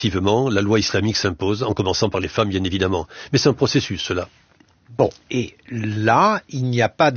Effectivement, la loi islamique s'impose, en commençant par les femmes, bien évidemment. Mais c'est un processus, cela. Bon, et là, il n'y a pas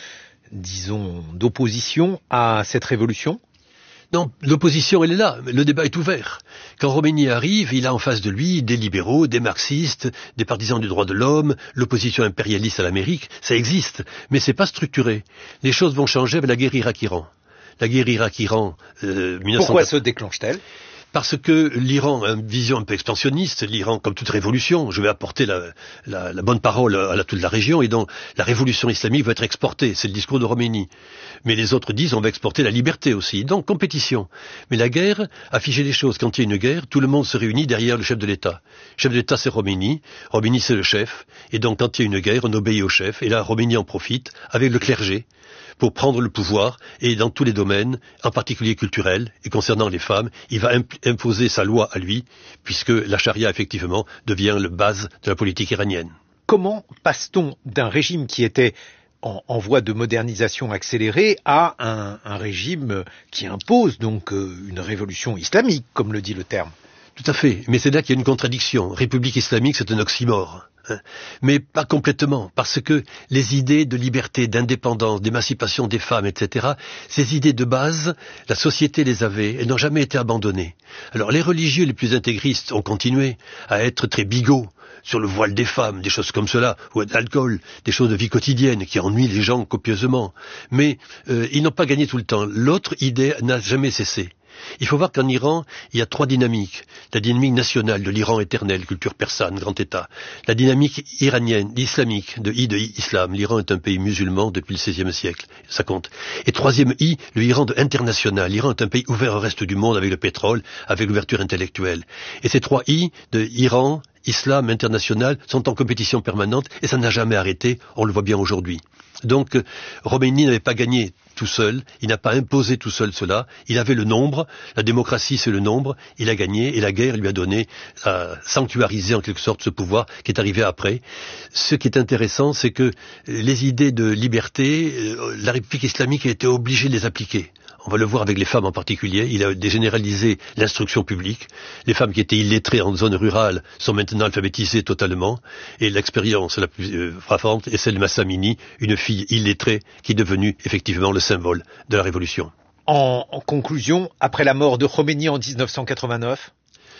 d'opposition à cette révolution? Non, l'opposition, elle est là. Le débat est ouvert. Quand Khomeini arrive, il a en face de lui des libéraux, des marxistes, des partisans du droit de l'homme, l'opposition impérialiste à l'Amérique. Ça existe, mais c'est pas structuré. Les choses vont changer avec la guerre Irak-Iran. La guerre Irak-Iran, 1900... Pourquoi se déclenche-t-elle? Parce que l'Iran a une vision un peu expansionniste. L'Iran, comme toute révolution, je vais apporter la bonne parole à toute la région, et donc la révolution islamique va être exportée. C'est le discours de Khomeini. Mais les autres disent on va exporter la liberté aussi. Donc compétition. Mais la guerre a figé les choses. Quand il y a une guerre, tout le monde se réunit derrière le chef de l'État. Le chef de l'État, c'est Khomeini. Khomeini, c'est le chef. Et donc quand il y a une guerre, on obéit au chef. Et là, Khomeini en profite avec le clergé pour prendre le pouvoir, et dans tous les domaines, en particulier culturels, et concernant les femmes, il va imposer sa loi à lui, puisque la charia, effectivement, devient la base de la politique iranienne. Comment passe-t-on d'un régime qui était en voie de modernisation accélérée à un régime qui impose donc une révolution islamique, comme le dit le terme? Tout à fait, mais c'est là qu'il y a une contradiction. République islamique, c'est un oxymore. Mais pas complètement, parce que les idées de liberté, d'indépendance, d'émancipation des femmes, etc., ces idées de base, la société les avait, elles n'ont jamais été abandonnées. Alors les religieux les plus intégristes ont continué à être très bigots sur le voile des femmes, des choses comme cela, ou l'alcool, des choses de vie quotidienne qui ennuient les gens copieusement. Mais ils n'ont pas gagné tout le temps. L'autre idée n'a jamais cessé. Il faut voir qu'en Iran, il y a trois dynamiques. La dynamique nationale de l'Iran éternel, culture persane, grand État. La dynamique iranienne, islamique, de islam. L'Iran est un pays musulman depuis le XVIe siècle. Ça compte. Et troisième I, le Iran international. L'Iran est un pays ouvert au reste du monde avec le pétrole, avec l'ouverture intellectuelle. Et ces trois I de Iran, islam, international, sont en compétition permanente et ça n'a jamais arrêté. On le voit bien aujourd'hui. Donc, Khomeini n'avait pas gagné tout seul, il n'a pas imposé tout seul cela, il avait le nombre, la démocratie c'est le nombre, il a gagné et la guerre lui a donné, a sanctuarisé en quelque sorte ce pouvoir qui est arrivé après. Ce qui est intéressant, c'est que les idées de liberté, la République islamique a été obligée de les appliquer. On va le voir avec les femmes en particulier. Il a dégénéralisé l'instruction publique. Les femmes qui étaient illettrées en zone rurale sont maintenant alphabétisées totalement. Et l'expérience la plus frappante est celle de Mahsa Amini, une fille illettrée qui est devenue effectivement le symbole de la révolution. En conclusion, après la mort de Khomeini en 1989,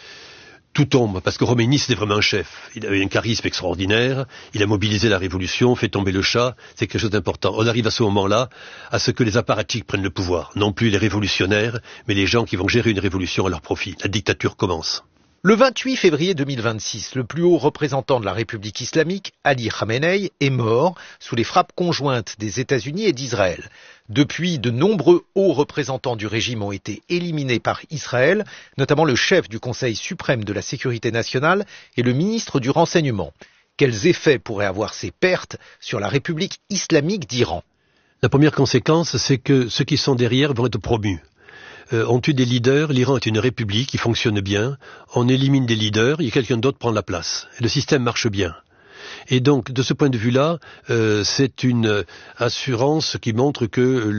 tout tombe, parce que Khomeini c'était vraiment un chef. Il avait un charisme extraordinaire, il a mobilisé la révolution, fait tomber le Shah, c'est quelque chose d'important. On arrive à ce moment-là à ce que les apparatchiks prennent le pouvoir. Non plus les révolutionnaires, mais les gens qui vont gérer une révolution à leur profit. La dictature commence. Le 28 février 2026, le plus haut représentant de la République islamique, Ali Khamenei, est mort sous les frappes conjointes des États-Unis et d'Israël. Depuis, de nombreux hauts représentants du régime ont été éliminés par Israël, notamment le chef du Conseil suprême de la sécurité nationale et le ministre du renseignement. Quels effets pourraient avoir ces pertes sur la République islamique d'Iran? La première conséquence, c'est que ceux qui sont derrière vont être promus. On tue des leaders, l'Iran est une république qui fonctionne bien, on élimine des leaders, et quelqu'un d'autre prend la place. Et le système marche bien. Et donc, de ce point de vue-là, c'est une assurance qui montre que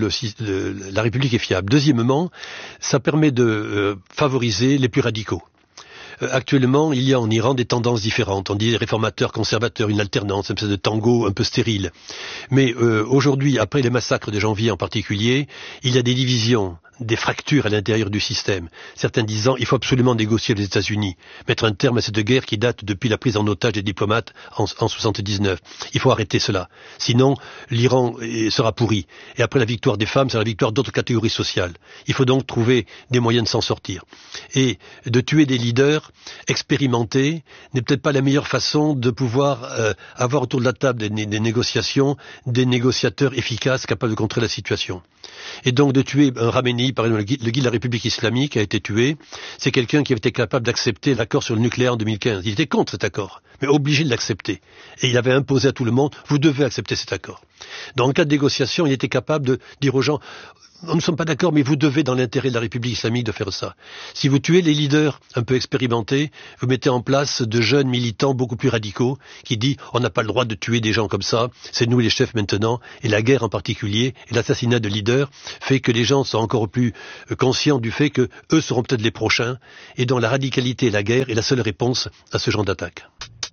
la République est fiable. Deuxièmement, ça permet de favoriser les plus radicaux. Actuellement, il y a en Iran des tendances différentes. On dit réformateurs, conservateurs, une alternance, une espèce de tango un peu stérile. Mais aujourd'hui, après les massacres de janvier en particulier, il y a des divisions, des fractures à l'intérieur du système. Certains disant il faut absolument négocier avec les États-Unis, mettre un terme à cette guerre qui date depuis la prise en otage des diplomates en 79. Il faut arrêter cela. Sinon, l'Iran sera pourri. Et après la victoire des femmes, c'est la victoire d'autres catégories sociales. Il faut donc trouver des moyens de s'en sortir. Et de tuer des leaders expérimentés n'est peut-être pas la meilleure façon de pouvoir avoir autour de la table des négociations, des négociateurs efficaces capables de contrer la situation. Et donc de tuer un Khamenei, par exemple, le guide de la République islamique a été tué, c'est quelqu'un qui avait été capable d'accepter l'accord sur le nucléaire en 2015. Il était contre cet accord, mais obligé de l'accepter. Et il avait imposé à tout le monde, vous devez accepter cet accord. Dans le cas de négociation, il était capable de dire aux gens, nous ne sommes pas d'accord, mais vous devez, dans l'intérêt de la République islamique, de faire ça. Si vous tuez les leaders un peu expérimentés, vous mettez en place de jeunes militants beaucoup plus radicaux qui disent on n'a pas le droit de tuer des gens comme ça, c'est nous les chefs maintenant, et la guerre en particulier, et l'assassinat de leaders fait que les gens sont encore plus conscients du fait que eux seront peut-être les prochains, et dont la radicalité et la guerre est la seule réponse à ce genre d'attaque.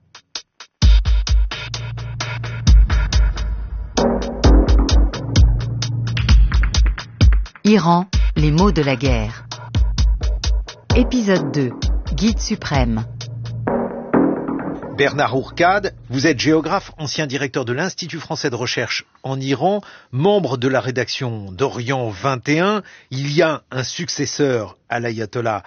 Iran, les mots de la guerre. Épisode 2. Guide suprême. Bernard Ourcade, vous êtes géographe, ancien directeur de l'Institut français de recherche en Iran, membre de la rédaction d'Orient 21. Il y a un successeur à l'ayatollah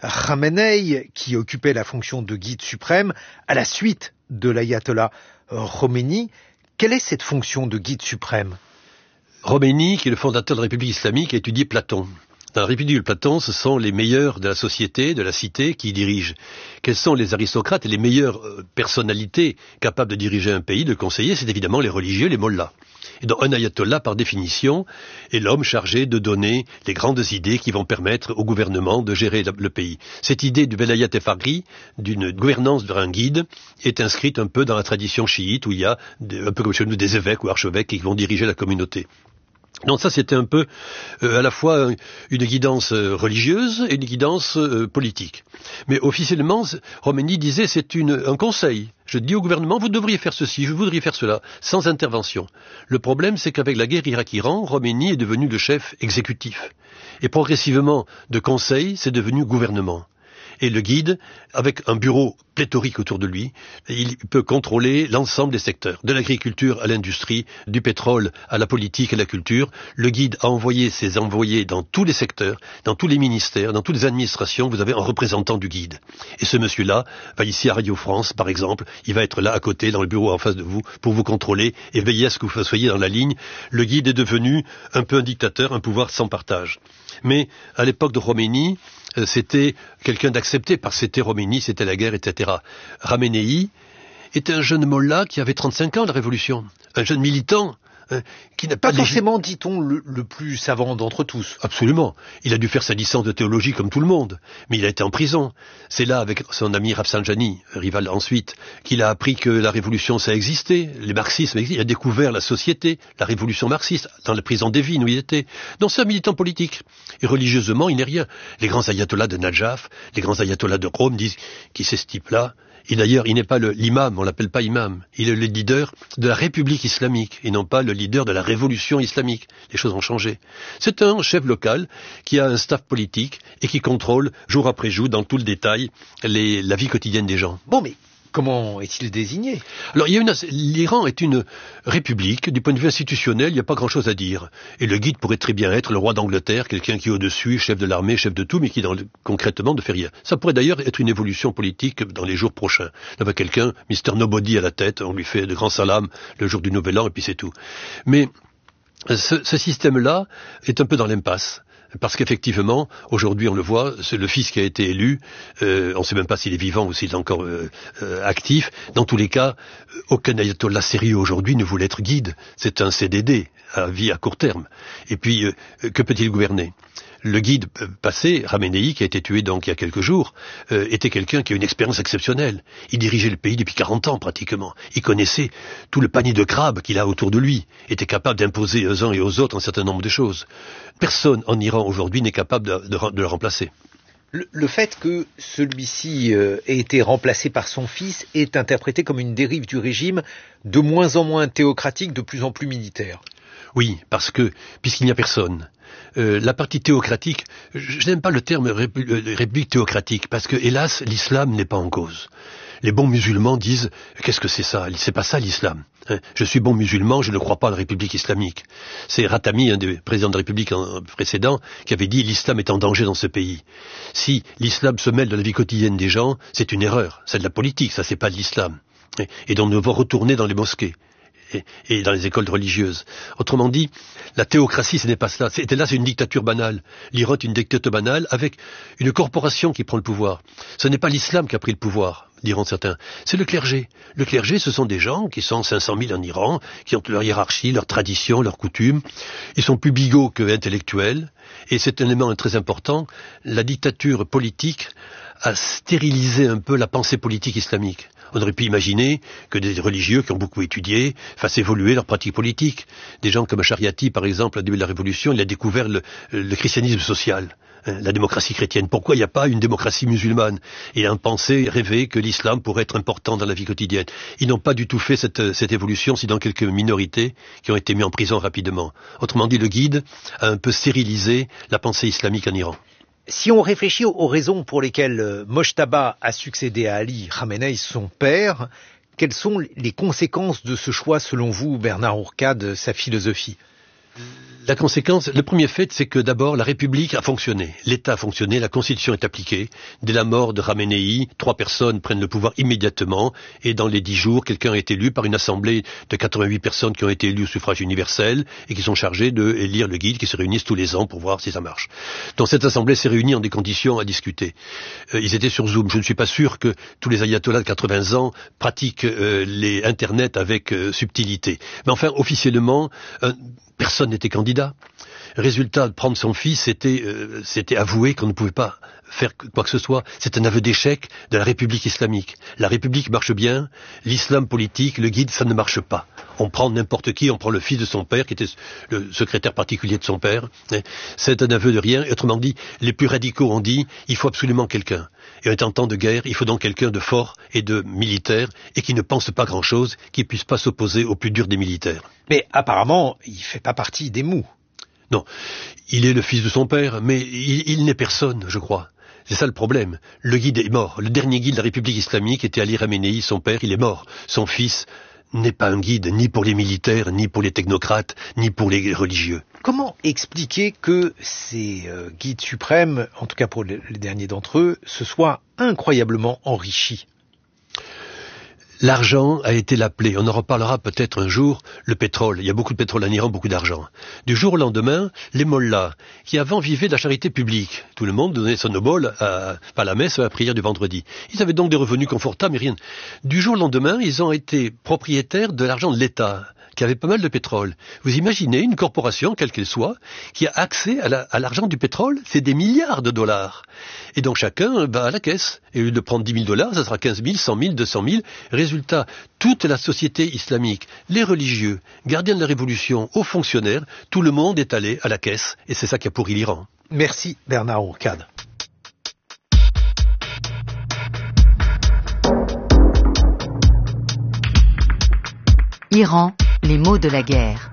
Khamenei qui occupait la fonction de guide suprême à la suite de l'ayatollah Khomeini. Quelle est cette fonction de guide suprême ? Khomeini, qui est le fondateur de la République islamique, a étudié Platon. Dans la République de Platon, ce sont les meilleurs de la société, de la cité, qui dirigent. Quels sont les aristocrates et les meilleures personnalités capables de diriger un pays, de conseiller? C'est évidemment les religieux, les mollahs. Et donc un ayatollah, par définition, est l'homme chargé de donner les grandes idées qui vont permettre au gouvernement de gérer le pays. Cette idée du velayat efagri, d'une gouvernance vers un guide, est inscrite un peu dans la tradition chiite, où il y a, un peu comme chez nous, des évêques ou archevêques qui vont diriger la communauté. Donc ça, c'était un peu à la fois une guidance religieuse et une guidance politique. Mais officiellement, Khomeini disait c'est un conseil. Je dis au gouvernement, vous devriez faire ceci, vous voudriez faire cela, sans intervention. Le problème, c'est qu'avec la guerre Irak-Iran, Khomeini est devenu le chef exécutif. Et progressivement, de conseil, c'est devenu gouvernement. Et le guide, avec un bureau pléthorique autour de lui, il peut contrôler l'ensemble des secteurs, de l'agriculture à l'industrie, du pétrole à la politique et la culture. Le guide a envoyé ses envoyés dans tous les secteurs, dans tous les ministères, dans toutes les administrations. Vous avez un représentant du guide. Et ce monsieur-là va ici à Radio France, par exemple, il va être là à côté, dans le bureau en face de vous, pour vous contrôler et veiller à ce que vous soyez dans la ligne. Le guide est devenu un peu un dictateur, un pouvoir sans partage. Mais à l'époque de Khomeini, c'était quelqu'un d'accepté, parce que c'était Khomeini, c'était la guerre, etc. Khamenei était un jeune mollah qui avait 35 ans de la Révolution, un jeune militant qui n'a pas forcément, dit-on, le plus savant d'entre tous. Absolument. Il a dû faire sa licence de théologie comme tout le monde, mais il a été en prison. C'est là, avec son ami Rafsanjani, rival ensuite, qu'il a appris que la révolution, ça existait, les marxismes existaient. Il a découvert la société, la révolution marxiste, dans la prison d'Evin où il était. Donc c'est un militant politique. Et religieusement, il n'est rien. Les grands ayatollahs de Najaf, les grands ayatollahs de Rome disent qui c'est ce type-là. Et d'ailleurs, il n'est pas l'imam, on l'appelle pas imam. Il est le leader de la République islamique, et non pas le leader de la révolution islamique. Les choses ont changé. C'est un chef local qui a un staff politique et qui contrôle, jour après jour, dans tout le détail, la vie quotidienne des gens. Bon, mais comment est-il désigné ? Alors, l'Iran est une république. Du point de vue institutionnel, il n'y a pas grand-chose à dire. Et le guide pourrait très bien être le roi d'Angleterre, quelqu'un qui est au-dessus, chef de l'armée, chef de tout, mais qui concrètement ne fait rien. Ça pourrait d'ailleurs être une évolution politique dans les jours prochains. Là, va quelqu'un, Mr. Nobody à la tête, on lui fait de grands salams le jour du Nouvel An, et puis c'est tout. Mais ce système-là est un peu dans l'impasse. Parce qu'effectivement, aujourd'hui on le voit, c'est le fils qui a été élu, on ne sait même pas s'il est vivant ou s'il est encore actif. Dans tous les cas, aucun ayatollah sérieux aujourd'hui ne voulait être guide. C'est un CDD, à vie à court terme. Et puis, que peut-il gouverner ? Le guide passé, Khamenei, qui a été tué donc il y a quelques jours, était quelqu'un qui a une expérience exceptionnelle. Il dirigeait le pays depuis 40 ans pratiquement. Il connaissait tout le panier de crabes qu'il a autour de lui, était capable d'imposer aux uns et aux autres un certain nombre de choses. Personne en Iran aujourd'hui n'est capable de le remplacer. Le fait que celui-ci ait été remplacé par son fils est interprété comme une dérive du régime de moins en moins théocratique, de plus en plus militaire. Oui, parce que, puisqu'il n'y a personne, la partie théocratique, je n'aime pas le terme république théocratique, parce que, hélas, l'islam n'est pas en cause. Les bons musulmans disent, qu'est-ce que c'est ça ? C'est pas ça l'islam. Je suis bon musulman, je ne crois pas à la République islamique. C'est Ratami, un des présidents de la République précédents, qui avait dit l'islam est en danger dans ce pays. Si l'islam se mêle de la vie quotidienne des gens, c'est une erreur. C'est de la politique, ça c'est pas de l'islam. Et donc nous devons retourner dans les mosquées et dans les écoles religieuses. Autrement dit, la théocratie, ce n'est pas cela. C'est une dictature banale. L'Iran est une dictature banale avec une corporation qui prend le pouvoir. Ce n'est pas l'islam qui a pris le pouvoir. diront certains. C'est le clergé. Le clergé, ce sont des gens qui sont 500 000 en Iran, qui ont leur hiérarchie, leur tradition, leurs coutumes. Ils sont plus bigots que intellectuels. Et c'est un élément très important. La dictature politique a stérilisé un peu la pensée politique islamique. On aurait pu imaginer que des religieux qui ont beaucoup étudié fassent évoluer leur pratique politique. Des gens comme Shariati, par exemple, au début de la Révolution, il a découvert le christianisme social, la démocratie chrétienne. Pourquoi il n'y a pas une démocratie musulmane? Il a pensé, rêvé que l'islam pourrait être important dans la vie quotidienne. Ils n'ont pas du tout fait cette évolution, sinon quelques minorités qui ont été mis en prison rapidement. Autrement dit, le guide a un peu stérilisé la pensée islamique en Iran. Si on réfléchit aux raisons pour lesquelles Mojtaba a succédé à Ali Khamenei, son père, quelles sont les conséquences de ce choix selon vous, Bernard Hourcade, sa philosophie? La conséquence, le premier fait, c'est que d'abord la République a fonctionné, l'État a fonctionné, la Constitution est appliquée. Dès la mort de Khamenei, 3 personnes prennent le pouvoir immédiatement et dans les 10 jours, quelqu'un est élu par une assemblée de 88 personnes qui ont été élues au suffrage universel et qui sont chargées de lire le guide, qui se réunissent tous les ans pour voir si ça marche. Donc cette assemblée s'est réunie en des conditions à discuter. Ils étaient sur Zoom. Je ne suis pas sûr que tous les ayatollahs de 80 ans pratiquent les Internet avec subtilité. Mais enfin, officiellement, personne n'était candidat. Résultat, de prendre son fils, c'était avouer qu'on ne pouvait pas faire quoi que ce soit. C'est un aveu d'échec de la République islamique. La République marche bien, l'islam politique, le guide, ça ne marche pas. On prend n'importe qui, on prend le fils de son père, qui était le secrétaire particulier de son père. C'est un aveu de rien. Et autrement dit, les plus radicaux ont dit, il faut absolument quelqu'un. Et en temps de guerre, il faut donc quelqu'un de fort et de militaire, et qui ne pense pas grand-chose, qui ne puisse pas s'opposer au plus dur des militaires. Mais apparemment, il ne fait pas partie des mous. Non, il est le fils de son père, mais il n'est personne, je crois. C'est ça le problème. Le guide est mort. Le dernier guide de la République islamique était Ali Khamenei, son père, il est mort. Son fils n'est pas un guide, ni pour les militaires, ni pour les technocrates, ni pour les religieux. Comment expliquer que ces guides suprêmes, en tout cas pour les derniers d'entre eux, se soient incroyablement enrichis? L'argent a été la plaie. On en reparlera peut-être un jour. Le pétrole. Il y a beaucoup de pétrole en Iran, beaucoup d'argent. Du jour au lendemain, les mollahs, qui avant vivaient de la charité publique, tout le monde donnait son obol à la messe, à la prière du vendredi. Ils avaient donc des revenus confortables, mais rien. Du jour au lendemain, ils ont été propriétaires de l'argent de l'État, qui avait pas mal de pétrole. Vous imaginez une corporation, quelle qu'elle soit, qui a accès à l'argent du pétrole, c'est des milliards de dollars. Et donc chacun va à la caisse. Et au lieu de prendre 10 000 $, ça sera 15 000, 100 000, 200 000. Résultat, toute la société islamique, les religieux, gardiens de la révolution, hauts fonctionnaires, tout le monde est allé à la caisse. Et c'est ça qui a pourri l'Iran. Merci Bernard Hourcade. Iran, les maux de la guerre.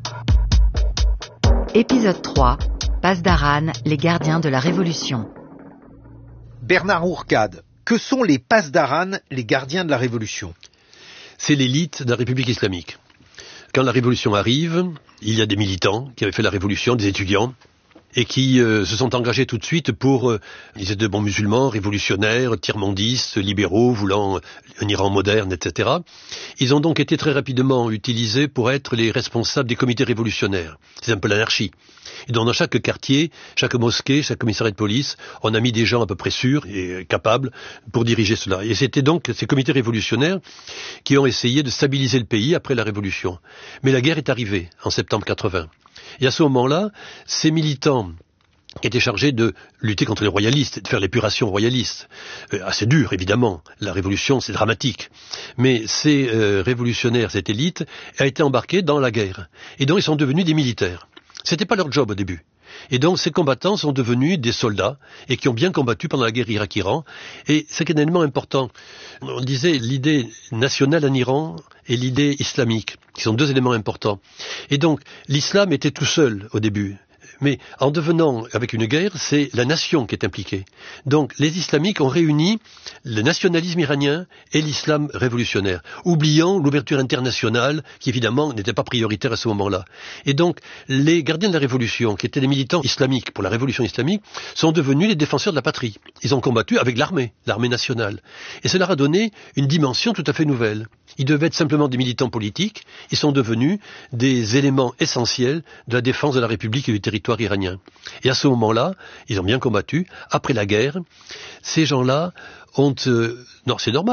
Épisode 3. Pasdaran, les gardiens de la révolution. Bernard Hourcade, que sont les Pasdaran, les gardiens de la révolution? C'est l'élite de la République islamique. Quand la révolution arrive, il y a des militants qui avaient fait la révolution, des étudiants, et qui se sont engagés tout de suite pour, ils étaient de bons musulmans, révolutionnaires, tiers-mondistes, libéraux, voulant un Iran moderne, etc. Ils ont donc été très rapidement utilisés pour être les responsables des comités révolutionnaires. C'est un peu l'anarchie. Et donc dans chaque quartier, chaque mosquée, chaque commissariat de police, on a mis des gens à peu près sûrs et capables pour diriger cela. Et c'était donc ces comités révolutionnaires qui ont essayé de stabiliser le pays après la révolution. Mais la guerre est arrivée en septembre 80. Et à ce moment-là, ces militants qui étaient chargés de lutter contre les royalistes, de faire l'épuration royaliste, assez dur évidemment, la révolution c'est dramatique, mais ces révolutionnaires, cette élite, a été embarquée dans la guerre. Et donc ils sont devenus des militaires. C'était pas leur job au début. Et donc ces combattants sont devenus des soldats et qui ont bien combattu pendant la guerre Irak-Iran. Et c'est un élément important. On disait l'idée nationale en Iran et l'idée islamique, qui sont 2 éléments importants. Et donc l'islam était tout seul au début. Mais en devenant, avec une guerre, c'est la nation qui est impliquée. Donc les islamiques ont réuni le nationalisme iranien et l'islam révolutionnaire, oubliant l'ouverture internationale qui évidemment n'était pas prioritaire à ce moment-là. Et donc les gardiens de la révolution, qui étaient les militants islamiques pour la révolution islamique, sont devenus les défenseurs de la patrie. Ils ont combattu avec l'armée nationale. Et cela a donné une dimension tout à fait nouvelle. Ils devaient être simplement des militants politiques, ils sont devenus des éléments essentiels de la défense de la République et du territoire iranien. Et à ce moment-là, ils ont bien combattu. Après la guerre, ces gens-là ont... non, c'est normal.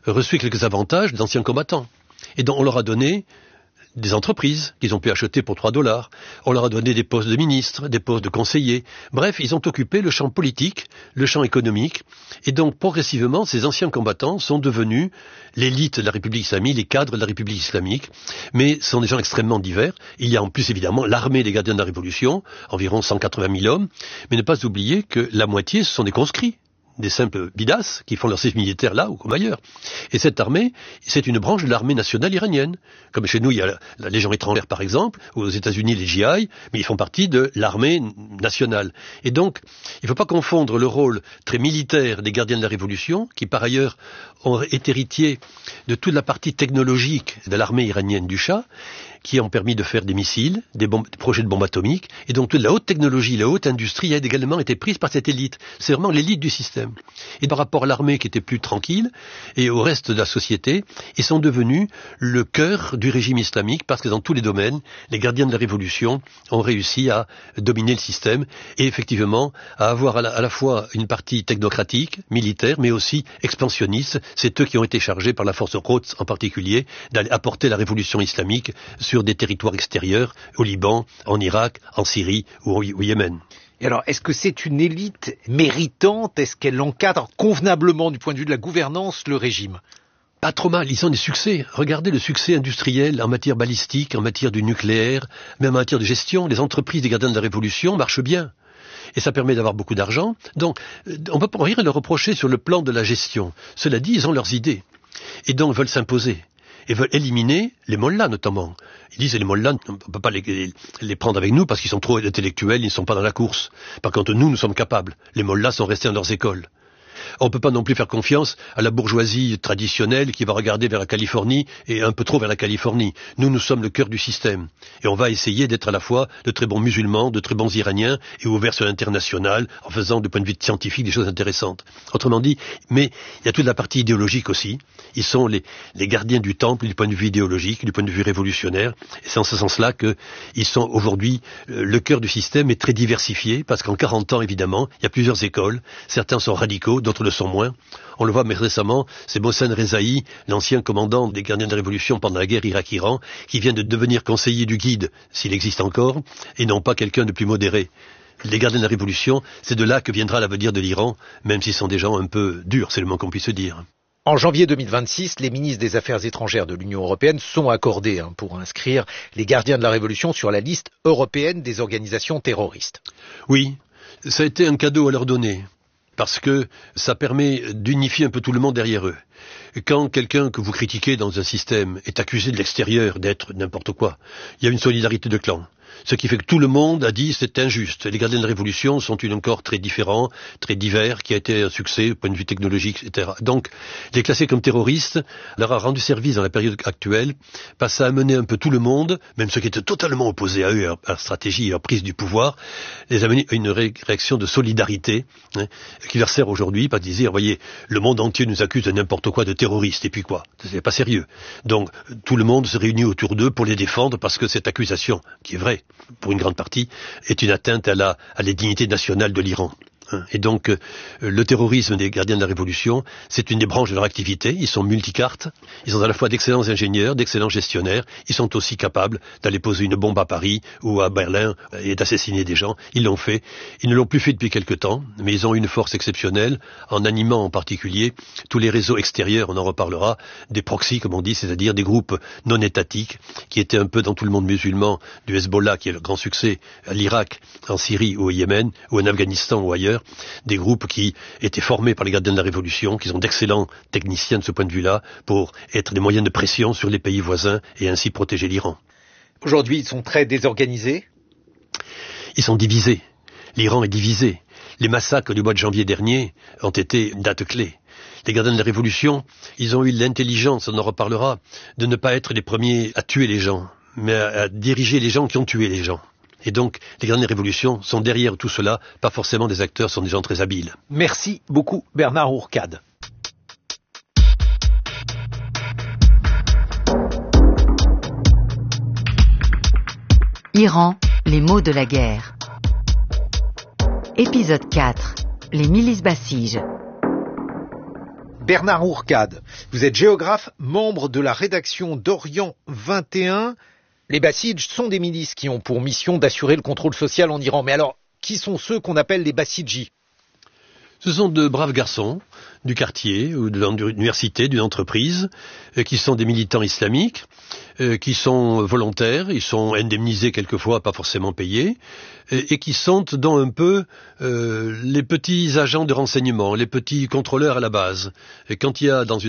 reçu quelques avantages d'anciens combattants. Et donc on leur a donné des entreprises qu'ils ont pu acheter pour $3. On leur a donné des postes de ministres, des postes de conseillers. Bref, ils ont occupé le champ politique, le champ économique. Et donc, progressivement, ces anciens combattants sont devenus l'élite de la République islamique, les cadres de la République islamique. Mais ce sont des gens extrêmement divers. Il y a en plus, évidemment, l'armée des gardiens de la Révolution, environ 180 000 hommes. Mais ne pas oublier que la moitié, ce sont des conscrits, des simples bidas qui font leur service militaire là ou comme ailleurs. Et cette armée, c'est une branche de l'armée nationale iranienne. Comme chez nous, il y a la Légion étrangère par exemple, ou aux États-Unis les GI, mais ils font partie de l'armée nationale. Et donc, il ne faut pas confondre le rôle très militaire des gardiens de la Révolution, qui par ailleurs ont été héritiers de toute la partie technologique de l'armée iranienne du Shah, qui ont permis de faire des missiles, des projets de bombes atomiques, et donc toute la haute technologie, la haute industrie a également été prise par cette élite. C'est vraiment l'élite du système. Et par rapport à l'armée qui était plus tranquille, et au reste de la société, ils sont devenus le cœur du régime islamique, parce que dans tous les domaines, les gardiens de la Révolution ont réussi à dominer le système, et effectivement, à avoir à la fois une partie technocratique, militaire, mais aussi expansionniste. C'est eux qui ont été chargés par la force Quds en particulier, d'aller apporter la révolution islamique sur des territoires extérieurs, au Liban, en Irak, en Syrie ou au Yémen. Et alors, est-ce que c'est une élite méritante? Est-ce qu'elle encadre convenablement du point de vue de la gouvernance le régime? Pas trop mal, ils ont des succès. Regardez le succès industriel en matière balistique, en matière du nucléaire, même en matière de gestion. Les entreprises des gardiens de la Révolution marchent bien. Et ça permet d'avoir beaucoup d'argent. Donc, on ne peut pas rien leur reprocher sur le plan de la gestion. Cela dit, ils ont leurs idées. Et donc, veulent s'imposer. Et veulent éliminer les mollahs notamment. Ils disent les mollahs, on ne peut pas les prendre avec nous parce qu'ils sont trop intellectuels, ils ne sont pas dans la course. Par contre, nous sommes capables. Les mollahs sont restés dans leurs écoles. On ne peut pas non plus faire confiance à la bourgeoisie traditionnelle qui va regarder vers la Californie et un peu trop vers la Californie. Nous sommes le cœur du système. Et on va essayer d'être à la fois de très bons musulmans, de très bons Iraniens et ouverts sur l'international en faisant du point de vue scientifique des choses intéressantes. Autrement dit, mais il y a toute la partie idéologique aussi. Ils sont les gardiens du temple du point de vue idéologique, du point de vue révolutionnaire. Et c'est en ce sens-là qu'ils sont aujourd'hui le cœur du système est très diversifié parce qu'en 40 ans, évidemment, il y a plusieurs écoles. Certains sont radicaux, d'autres le sont moins. On le voit mais récemment, c'est Mohsen Rezaï, l'ancien commandant des gardiens de la Révolution pendant la guerre Irak-Iran, qui vient de devenir conseiller du guide, s'il existe encore, et non pas quelqu'un de plus modéré. Les gardiens de la Révolution, c'est de là que viendra l'avenir de l'Iran, même s'ils sont des gens un peu durs, c'est le moins qu'on puisse dire. En janvier 2026, les ministres des Affaires étrangères de l'Union européenne sont accordés pour inscrire les gardiens de la Révolution sur la liste européenne des organisations terroristes. Oui, ça a été un cadeau à leur donner. Parce que ça permet d'unifier un peu tout le monde derrière eux. Quand quelqu'un que vous critiquez dans un système est accusé de l'extérieur d'être n'importe quoi, il y a une solidarité de clan. Ce qui fait que tout le monde a dit c'est injuste. Les gardiens de la Révolution sont un corps très différent, très divers, qui a été un succès au point de vue technologique, etc. Donc, les classer comme terroristes leur a rendu service dans la période actuelle, parce que ça a amené un peu tout le monde, même ceux qui étaient totalement opposés à eux, à leur stratégie et à leur prise du pouvoir, les a amenés à une réaction de solidarité, qui leur sert aujourd'hui, pas de dire, voyez, le monde entier nous accuse de n'importe quoi, de terroristes, et puis quoi? C'est pas sérieux. Donc, tout le monde se réunit autour d'eux pour les défendre, parce que cette accusation, qui est vraie, pour une grande partie, est une atteinte à la dignité nationale de l'Iran. Et donc, le terrorisme des gardiens de la Révolution, c'est une des branches de leur activité. Ils sont multicartes. Ils sont à la fois d'excellents ingénieurs, d'excellents gestionnaires. Ils sont aussi capables d'aller poser une bombe à Paris ou à Berlin et d'assassiner des gens. Ils l'ont fait. Ils ne l'ont plus fait depuis quelque temps, mais ils ont une force exceptionnelle en animant en particulier tous les réseaux extérieurs, on en reparlera, des proxys, comme on dit, c'est-à-dire des groupes non étatiques qui étaient un peu dans tout le monde musulman, du Hezbollah, qui est le grand succès à l'Irak, en Syrie ou au Yémen, ou en Afghanistan ou ailleurs. Des groupes qui étaient formés par les gardiens de la Révolution, qui sont d'excellents techniciens de ce point de vue-là, pour être des moyens de pression sur les pays voisins et ainsi protéger l'Iran. Aujourd'hui, ils sont très désorganisés. Ils sont divisés. L'Iran est divisé. Les massacres du mois de janvier dernier ont été une date clé. Les gardiens de la Révolution, ils ont eu l'intelligence, on en reparlera, de ne pas être les premiers à tuer les gens, mais à diriger les gens qui ont tué les gens. Et donc, les gardiens de la Révolution sont derrière tout cela, pas forcément des acteurs, sont des gens très habiles. Merci beaucoup Bernard Ourcade. Iran, les maux de la guerre. Épisode 4. Les milices bassiges. Bernard Ourcade, vous êtes géographe, membre de la rédaction d'Orient 21. Les Bassidj sont des milices qui ont pour mission d'assurer le contrôle social en Iran. Mais alors, qui sont ceux qu'on appelle les Bassidji? Ce sont de braves garçons du quartier ou de l'université, d'une entreprise, qui sont des militants islamiques, qui sont volontaires, ils sont indemnisés quelquefois, pas forcément payés, et qui sont dans un peu les petits agents de renseignement, les petits contrôleurs à la base. Et quand il y a dans une